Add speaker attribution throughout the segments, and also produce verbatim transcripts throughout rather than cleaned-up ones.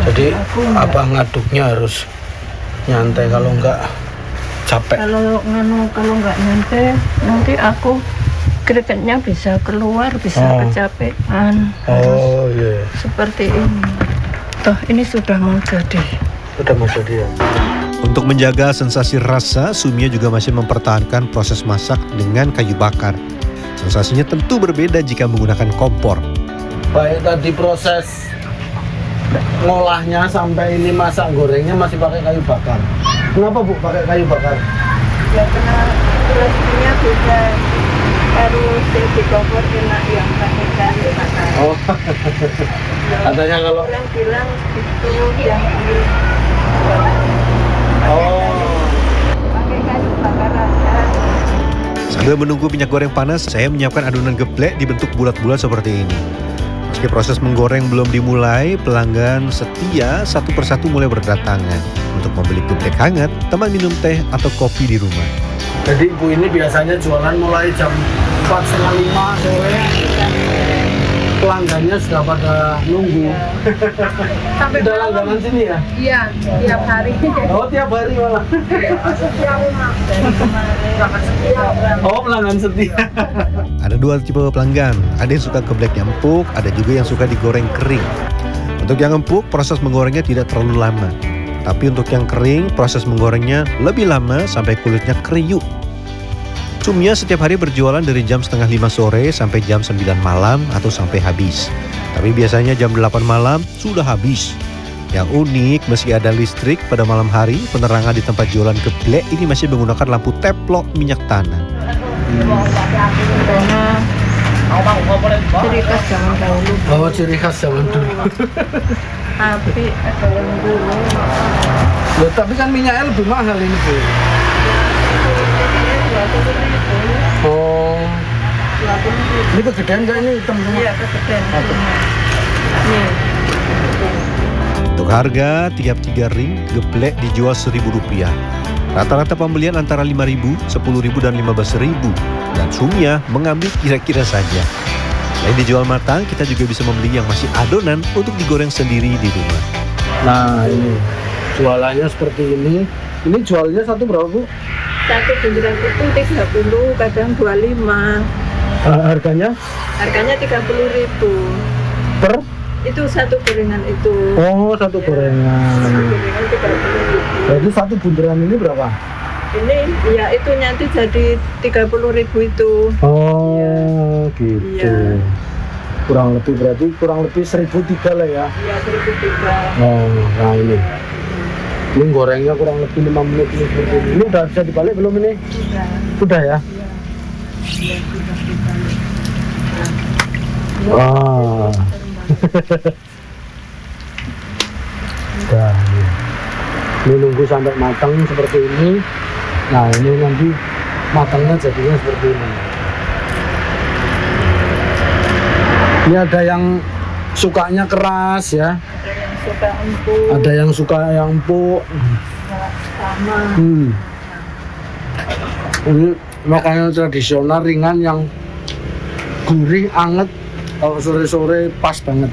Speaker 1: Jadi abah ngaduknya harus nyantai, kalau enggak capek.
Speaker 2: Kalau nganu kalau enggak nyantai nanti aku kriketnya bisa keluar, bisa
Speaker 1: oh.
Speaker 2: kecapean.
Speaker 1: Oh iya. Yeah.
Speaker 2: Seperti ini. Toh ini sudah mau jadi.
Speaker 1: Sudah mau jadi ya.
Speaker 3: Untuk menjaga sensasi rasa, Sumia juga masih mempertahankan proses masak dengan kayu bakar. Sensasinya tentu berbeda jika menggunakan kompor.
Speaker 1: Baik tadi proses ngolahnya sampai ini masak gorengnya masih pakai kayu bakar. Kenapa Bu pakai kayu bakar?
Speaker 2: Ya karena rezekinya beda. Harus di kompor enak yang pakai kayu bakar.
Speaker 1: Oh. Katanya kalau
Speaker 2: orang bilang itu yang ini.
Speaker 1: Oh.
Speaker 2: Pakai kayu bakar aja.
Speaker 3: Sambil menunggu minyak goreng panas, saya menyiapkan adonan geplek dibentuk bulat-bulat seperti ini. Meski proses menggoreng belum dimulai, pelanggan setia satu persatu mulai berdatangan untuk membeli geplek hangat, teman minum teh atau kopi di rumah.
Speaker 1: Jadi ibu ini biasanya jualan mulai jam empat setengah lima sore. Pelanggannya sudah pada nunggu.
Speaker 2: Sampai
Speaker 1: udah langganan sini ya?
Speaker 2: Iya, tiap hari.
Speaker 1: Oh tiap hari malah. Oh pelanggan setia.
Speaker 3: Ada dua tipe pelanggan, ada yang suka geplek yang empuk, ada juga yang suka digoreng kering. Untuk yang empuk, proses menggorengnya tidak terlalu lama. Tapi untuk yang kering, proses menggorengnya lebih lama sampai kulitnya kriuk. Sumia setiap hari berjualan dari jam setengah lima sore sampai jam sembilan malam atau sampai habis. Tapi biasanya jam delapan malam sudah habis. Yang unik, meski ada listrik pada malam hari, penerangan di tempat jualan geplek ini masih menggunakan lampu teplok minyak tanah.
Speaker 2: Karena ciri khas zaman dahulu.
Speaker 1: Oh ciri khas zaman dulu.
Speaker 2: Api ada yang dulu.
Speaker 1: Loh, tapi kan minyaknya lebih mahal ini Bu. Oh. Ini kegedean nggak ini hitam semua?
Speaker 2: Iya kegedean. Nih.
Speaker 3: Untuk harga tiap tiga ring, geplek dijual seribu rupiah. Rata-rata pembelian antara lima ribu, sepuluh ribu, dan lima belas ribu. Dan Sumia mengambil kira-kira saja. Selain dijual matang, kita juga bisa membeli yang masih adonan untuk digoreng sendiri di rumah.
Speaker 1: Nah ini jualannya seperti ini. Ini jualnya satu berapa Bu?
Speaker 2: Satu bunderan itu tiga puluh, kadang dua puluh lima.
Speaker 1: Uh, harganya?
Speaker 2: Harganya tiga puluh ribu.
Speaker 1: Per?
Speaker 2: Itu satu gorengan itu.
Speaker 1: Oh satu gorengan.
Speaker 2: Satu gorengan tiga puluh ribu.
Speaker 1: Jadi satu bunderan ini berapa?
Speaker 2: Ini ya itu nanti jadi tiga puluh ribu itu.
Speaker 1: Oh
Speaker 2: ya.
Speaker 1: Gitu
Speaker 2: Ya.
Speaker 1: Kurang lebih berarti kurang lebih seribu tiga lah ya.
Speaker 2: Iya seribu tiga.
Speaker 1: Oh nah ini ini gorengnya kurang lebih lima menit ini seperti ini. Ini udah bisa dibalik belum ini?
Speaker 2: Sudah.
Speaker 1: Sudah ya?
Speaker 2: Iya sudah dibalik.
Speaker 1: Wah. Nah, ini. Ini nunggu sampai matang seperti ini. Nah ini nanti matangnya jadinya seperti ini. Ini ada yang sukanya keras ya.
Speaker 2: Suka empuk.
Speaker 1: Ada yang suka yang empuk.
Speaker 2: Sama.
Speaker 1: Hmm. Ini makanan tradisional ringan yang gurih, anget. Kalau sore-sore pas banget.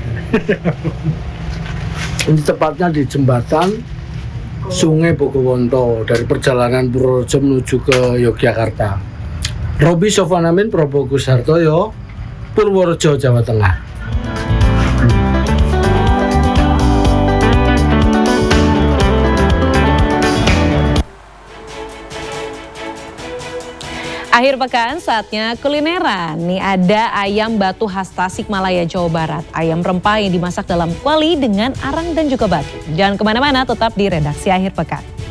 Speaker 1: Ini tepatnya di jembatan Sungai Bogowonto dari perjalanan Purworejo menuju ke Yogyakarta. Roby Sofwanamin, Proboh Gus Hartoyo, Purworejo, Jawa Tengah.
Speaker 4: Akhir pekan saatnya kulineran. Nih ada ayam batu khas Tasikmalaya, Jawa Barat. Ayam rempah yang dimasak dalam kuali dengan arang dan juga batu. Jangan kemana-mana, tetap di redaksi Akhir Pekan.